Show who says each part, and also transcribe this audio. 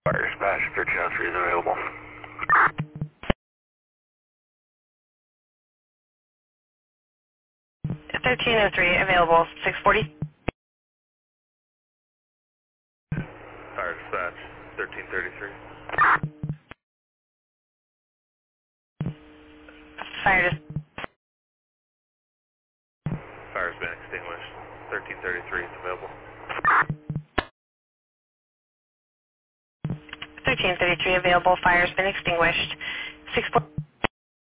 Speaker 1: Fire dispatch, 1303 is available.
Speaker 2: 1303 available, 640.
Speaker 1: Fire dispatch, 1333.
Speaker 2: Fire dis-
Speaker 1: Fire's been extinguished, 1333 is available.
Speaker 2: 1333 available, fire's been extinguished. 640.